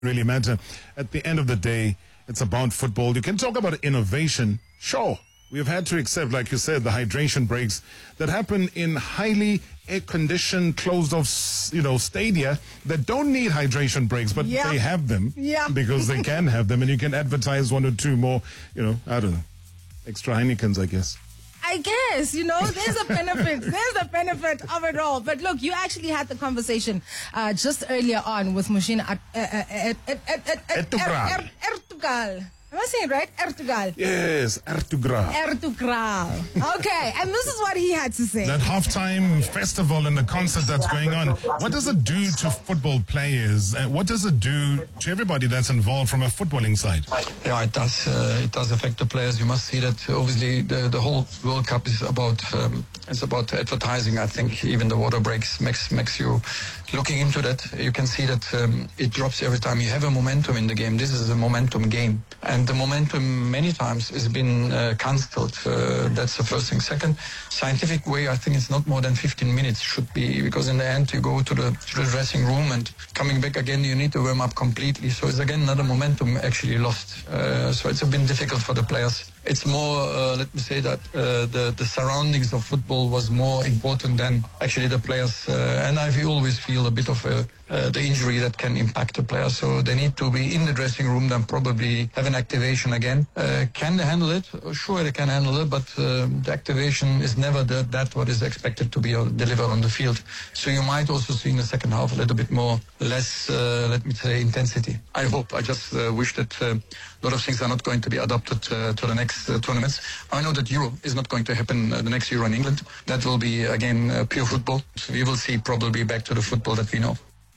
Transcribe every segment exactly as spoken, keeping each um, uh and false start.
really matter. At the end of the day, it's about football. You can talk about innovation. Sure. We've had to accept, like you said, the hydration breaks that happen in highly air-conditioned, closed-off, you know, stadia that don't need hydration breaks, but Yeah. they have them Yeah. because they can have them, and you can advertise one or two more, you know, I don't know, extra Heinekens, I guess. I guess, you know, there's a benefit. There's a benefit of it all. But look, you actually had the conversation uh, just earlier on with Mushin at Ertugrul. Ertugrul. Am I saying it right? Ertugrul. Yes, Ertugrul. Ertugrul. Okay, and this is what he had to say. That halftime festival and the concert that's going on, what does it do to football players? Uh, what does it do to everybody that's involved from a footballing side? Yeah, it does. Uh, it does affect the players. You must see that. Obviously, the the whole World Cup is about um, it's about advertising. I think even the water breaks makes makes you looking into that. You can see that um, it drops every time you have a momentum in the game. This is a momentum game, and the momentum many times has been uh, cancelled. Uh, that's the first thing. Second, scientific way. I think it's not more than fifteen minutes should be, because in the end you go to the, to the dressing room and coming back again you need to warm up completely. So it's again another momentum actually lost. Uh, so it's been difficult for the players. It's more, uh, let me say that uh, the the surroundings of football was more important than actually the players. Uh, and I always feel a bit of a, uh, the injury that can impact the players. So they need to be in the dressing room, then probably have an activation again. Uh, can they handle it? Sure, they can handle it, but uh, the activation is never the, that what is expected to be uh, delivered on the field. So you might also see in the second half a little bit more, less, uh, let me say, intensity. I hope. I just uh, wish that uh, a lot of things are not going to be adopted uh, to the next uh, tournaments. I know that Euro is not going to happen, uh, the next Euro in England. That will be, again, uh, pure football. So we will see probably back to the football that we know.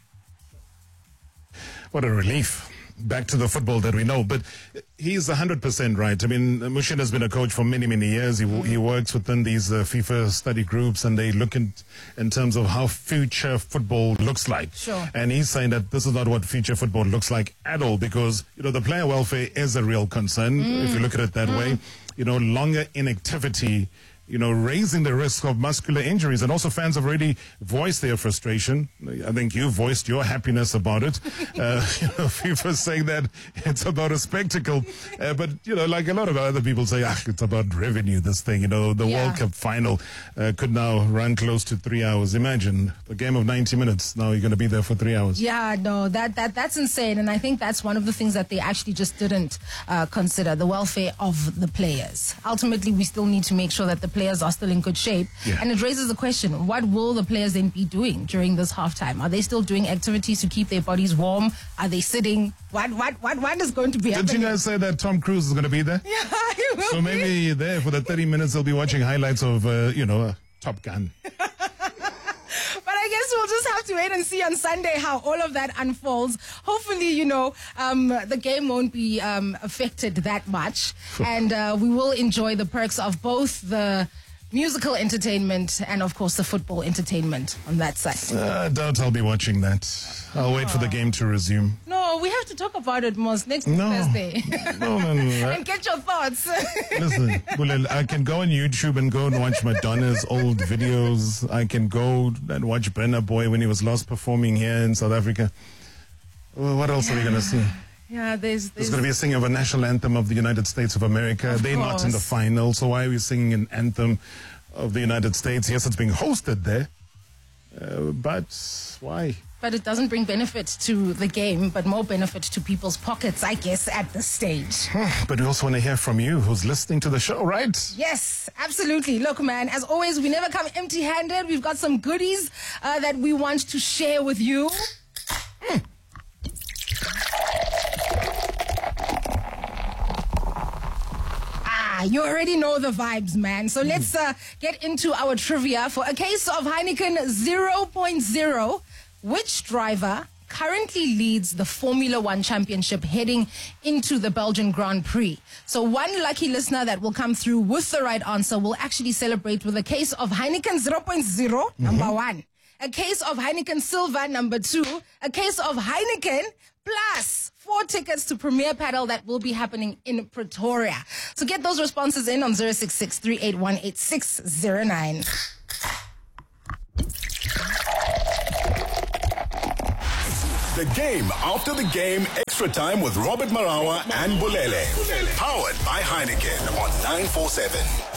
What a relief. Back to the football that we know. But he's one hundred percent right. I mean, Mushin has been a coach for many, many years. He, he works within these uh, FIFA study groups, and they look in, in terms of how future football looks like. Sure. And he's saying that this is not what future football looks like at all, because, you know, the player welfare is a real concern, mm. if you look at it that mm. way. You know, longer inactivity, you know, raising the risk of muscular injuries. And also fans have already voiced their frustration. I think you voiced your happiness about it. uh, you know, FIFA saying that it's about a spectacle. Uh, but, you know, like a lot of other people say, ah, it's about revenue, this thing. You know, the Yeah. World Cup final uh, could now run close to three hours. Imagine a game of ninety minutes. Now you're going to be there for three hours. Yeah, no, that, that that's insane. And I think that's one of the things that they actually just didn't uh, consider, the welfare of the players. Ultimately, we still need to make sure that the players are still in good shape. Yeah. And it raises the question, what will the players then be doing during this halftime? Are they still doing activities to keep their bodies warm? Are they sitting? What what what what is going to be Did happening? you guys say that Tom Cruise is going to be there? Yeah, he will So be. maybe there for the thirty minutes they'll be watching highlights of, uh, you know, uh, Top Gun. But I guess we'll just have to wait and see on Sunday how all of that unfolds. Hopefully, you know, um, the game won't be um, affected that much. And uh, we will enjoy the perks of both the musical entertainment and, of course, the football entertainment on that side. Uh, I doubt I'll be watching that. I'll wait for the game to resume. No, we have to talk about it, Mos, next No. Thursday. No, no, no. And get your thoughts. Listen, Bulel, I can go on YouTube and go and watch Madonna's old videos. I can go and watch Burna Boy when he was last performing here in South Africa. Well, what else are we going to see? Yeah, there's... There's there's going to be a singing of a national anthem of the United States of America. Of They're not in the course. final, so why are we singing an anthem of the United States? Yes, it's being hosted there. Uh, but why? But it doesn't bring benefit to the game, but more benefit to people's pockets, I guess, at this stage. But we also want to hear from you who's listening to the show, right? Yes, absolutely. Look, man, as always, we never come empty-handed. We've got some goodies uh, that we want to share with you. Ah, you already know the vibes, man. So let's uh, get into our trivia. For a case of Heineken zero point zero, which driver currently leads the Formula One Championship heading into the Belgian Grand Prix? So one lucky listener that will come through with the right answer will actually celebrate with a case of Heineken zero point zero, number one. A case of Heineken Silver, number two. A case of Heineken plus four tickets to Premier Paddle that will be happening in Pretoria. So get those responses in on zero six six, three eight one, eight six zero nine. The game after the game, extra time with Robert Marawa and Bulele. Powered by Heineken on nine four seven.